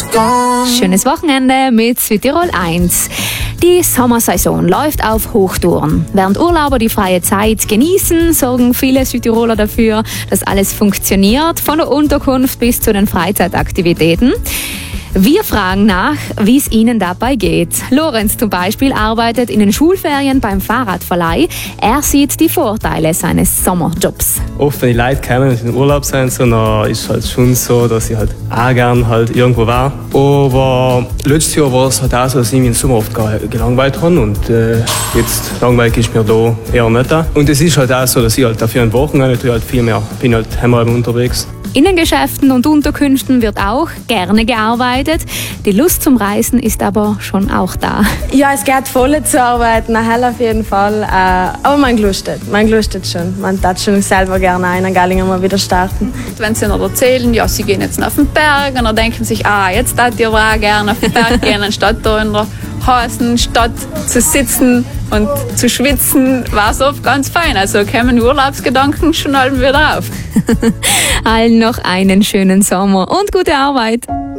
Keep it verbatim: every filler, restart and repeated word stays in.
Schönes Wochenende mit Südtirol eins. Die Sommersaison läuft auf Hochtouren. Während Urlauber die freie Zeit genießen, sorgen viele Südtiroler dafür, dass alles funktioniert, von der Unterkunft bis zu den Freizeitaktivitäten. Wir fragen nach, wie es Ihnen dabei geht. Lorenz zum Beispiel arbeitet in den Schulferien beim Fahrradverleih. Er sieht die Vorteile seines Sommerjobs. Oft, wenn die Leute kommen und in Urlaub sind, so, dann ist es halt schon so, dass ich halt auch gerne halt irgendwo war. Aber letztes Jahr war es halt auch so, dass ich mich im Sommer oft gelangweilt habe. Und äh, jetzt langweilig ist mir da eher nicht. Und es ist halt auch so, dass ich halt dafür ein Wochenende halt viel mehr bin halt heimhalb unterwegs. In den Geschäften und Unterkünften wird auch gerne gearbeitet. Die Lust zum Reisen ist aber schon auch da. Ja, es geht voll zu arbeiten, hell auf jeden Fall. Aber man gelustet, man gelustet schon. Man darf schon selber gerne einen Gallinger mal wieder starten. Wenn sie noch erzählen, ja, sie gehen jetzt auf den Berg, und dann denken sie sich, ah, jetzt darf ich aber auch gerne auf den Berg gehen, anstatt da in der heißen Stadt zu sitzen und zu schwitzen, war es oft ganz fein. Also kämen Urlaubsgedanken schon alle wieder auf. Allen noch einen schönen Sommer und gute Arbeit.